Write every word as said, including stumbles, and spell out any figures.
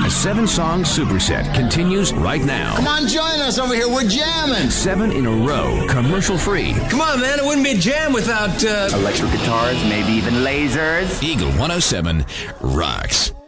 The seven-song superset continues right now. Come on, join us over here. We're jamming. Seven in a row, commercial-free. Come on, man. It wouldn't be a jam without... Uh... electric guitars, maybe even lasers. Eagle one oh seven rocks.